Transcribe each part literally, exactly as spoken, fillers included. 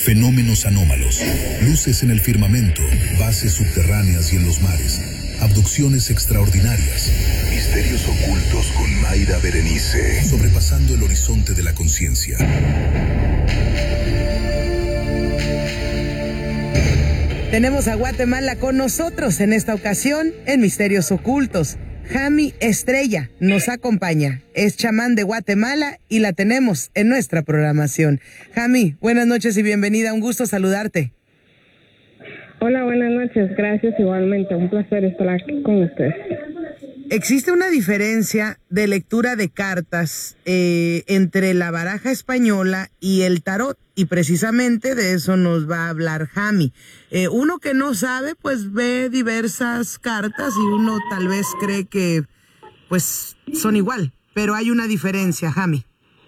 Fenómenos anómalos, luces en el firmamento, bases subterráneas y en los mares, abducciones extraordinarias, misterios ocultos con Mayra Berenice, sobrepasando el horizonte de la conciencia. Tenemos a Guatemala con nosotros en esta ocasión en Misterios Ocultos. Jami Estrella nos acompaña, es chamán de Guatemala y la tenemos en nuestra programación. Jami, buenas noches y bienvenida, un gusto saludarte. Hola, buenas noches, gracias igualmente, un placer estar aquí con ustedes. ¿Existe una diferencia de lectura de cartas eh, entre la baraja española y el tarot? Y precisamente de eso nos va a hablar Jami. Eh, uno que no sabe, pues ve diversas cartas y uno tal vez cree que pues son igual, pero hay una diferencia, Jami.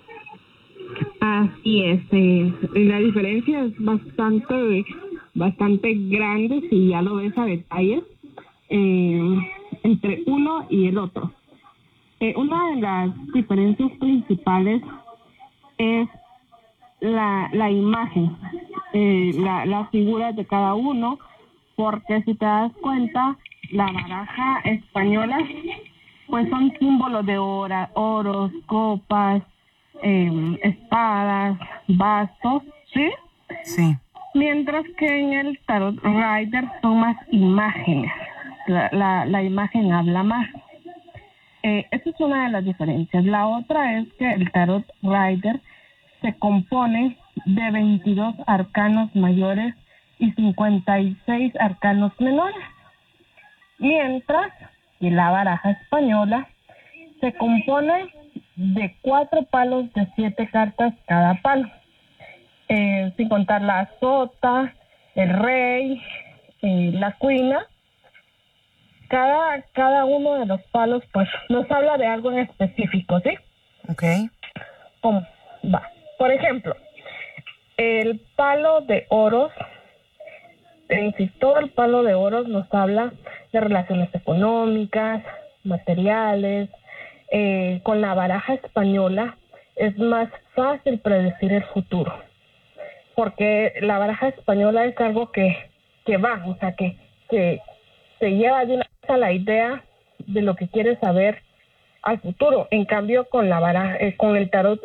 Así es, eh, la diferencia es bastante, bastante grande si ya lo ves a detalle. Eh, entre uno y el otro. Eh, una de las diferencias principales es la, la imagen, eh, la, las figuras de cada uno, porque si te das cuenta, la baraja española, pues son símbolos de ora, oros, copas, eh, espadas, bastos, ¿sí? Sí. Mientras que en el Tarot Rider son más imágenes. La, la, la imagen habla más. Eh, esa es una de las diferencias. La otra es que el Tarot Rider se compone de veintidós arcanos mayores y cincuenta y seis arcanos menores. Mientras que la baraja española se compone de cuatro palos de siete cartas cada palo. Eh, sin contar la sota, el rey, eh, la cuina. Cada, cada uno de los palos, pues, nos habla de algo en específico, ¿sí? Ok. ¿Cómo? Va. Por ejemplo, el palo de oros, en sí, todo el palo de oros nos habla de relaciones económicas, materiales. Eh, con la baraja española es más fácil predecir el futuro, porque la baraja española es algo que, que va, o sea, que, que te lleva de una a la idea de lo que quieres saber al futuro. En cambio, con la baraja, eh, con el tarot